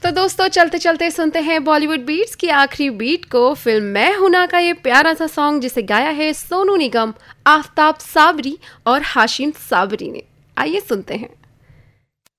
तो दोस्तों चलते चलते सुनते हैं बॉलीवुड बीट्स की आखिरी बीट को फिल्म मैं हूं ना का ये प्यारा सा सॉन्ग जिसे गाया है सोनू निगम, आफताब साबरी और हाशिम साबरी ने। आइए सुनते हैं।